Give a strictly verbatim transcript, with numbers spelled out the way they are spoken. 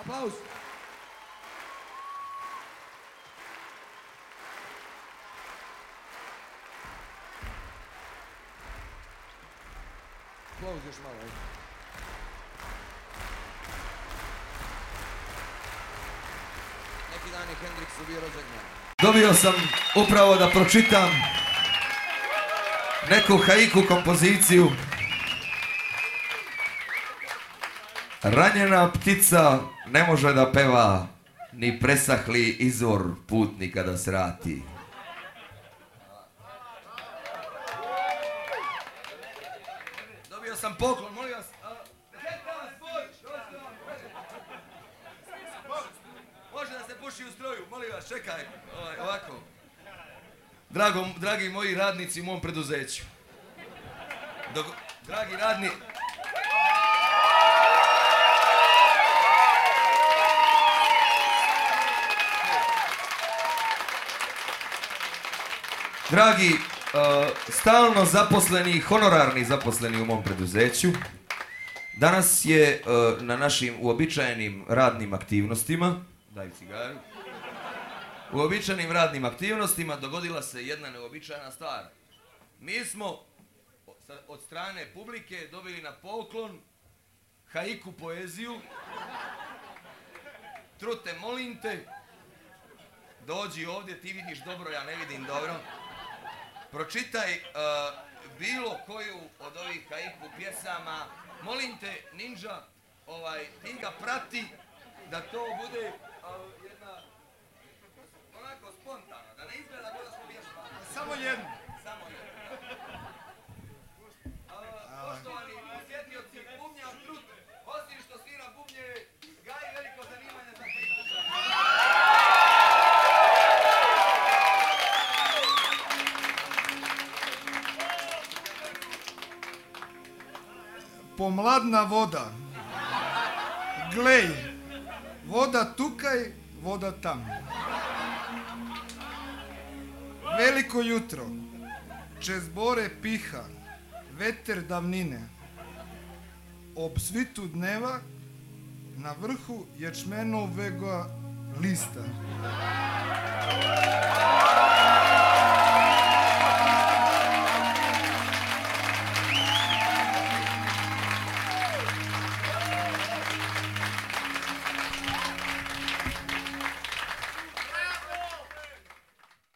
Aplauz. Aplauz još malo, ajde. Neki dan je Hendriksu bio rođendan. Dobio sam upravo da pročitam neku haiku kompoziciju. Ranjena ptica ne može da peva, ni presahli izvor putnika da srati. Dobio sam poklon, molim vas. Može da se puši u stroju, molim vas, čekaj, ovaj, ovako. Drago, dragi moji radnici u mom preduzeću. Dok, dragi radni... Dragi, uh, stalno zaposleni, honorarni zaposleni u mom preduzeću, danas je uh, na našim uobičajenim radnim aktivnostima, daj cigaru, uobičajenim radnim aktivnostima dogodila se jedna neobičajna stvar. Mi smo od strane publike dobili na poklon haiku poeziju. Trute, molim te, dođi ovdje, ti vidiš dobro, ja ne vidim dobro. Pročitaj uh, bilo koju od ovih haiku pjesama. Molim te, Ninja, ovaj, ti ga prati da to bude uh, jedna, onako spontano, da ne izgleda kao da smo vježbali. Samo jedno. Samo jedno. Uh, poštovani posjetioci, bubnjar Trut, osim što svira bubnjeve, gaji veliko zanimanje za haiku. Pomladna voda, glej, voda tukaj, voda tam. Veliko jutro, čez bore piha, veter davnine. Ob svitu dneva, na vrhu ječmenovega lista.